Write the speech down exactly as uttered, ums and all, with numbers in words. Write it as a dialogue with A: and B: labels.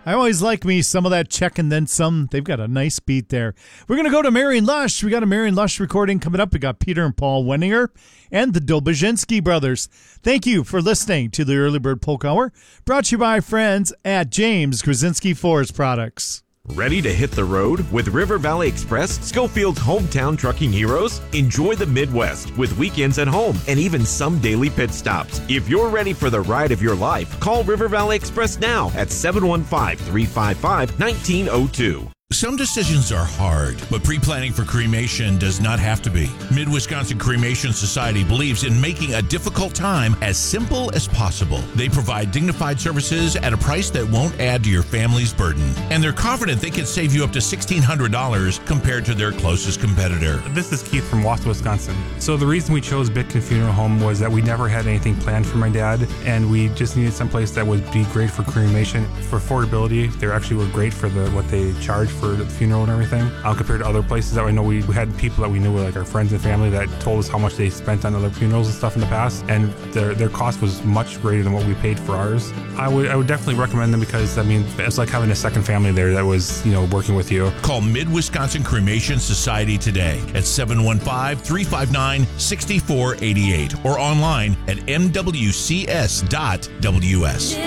A: I always like me some of that Check and Then Some. They've got a nice beat there. We're going to go to Marion Lush. We got a Marion Lush recording coming up. We got Peter and Paul Wenninger and the Dobozinski brothers. Thank you for listening to the Early Bird Polka Hour, brought to you by friends at James Krasinski Forest Products.
B: Ready to hit the road with River Valley Express, Schofield's hometown trucking heroes? Enjoy the Midwest with weekends at home and even some daily pit stops. If you're ready for the ride of your life, call River Valley Express now at seven one five, three five five, one nine zero two.
C: Some decisions are hard, but pre-planning for cremation does not have to be. Mid-Wisconsin Cremation Society believes in making a difficult time as simple as possible. They provide dignified services at a price that won't add to your family's burden. And they're confident they can save you up to sixteen hundred dollars compared to their closest competitor.
D: This is Keith from Wausau, Wisconsin. So the reason we chose Bitkin Funeral Home was that we never had anything planned for my dad, and we just needed someplace that would be great for cremation. For affordability, they actually were great for the what they charge for the funeral and everything, uh, compared to other places that I know we, we had people that we knew were like our friends and family that told us how much they spent on other funerals and stuff in the past, and their their cost was much greater than what we paid for ours. I would I would definitely recommend them because, I mean, it's like having a second family there that was, you know, working with you.
C: Call Mid-Wisconsin Cremation Society today at seven one five, three five nine, six four eight eight or online at m w c s dot w s.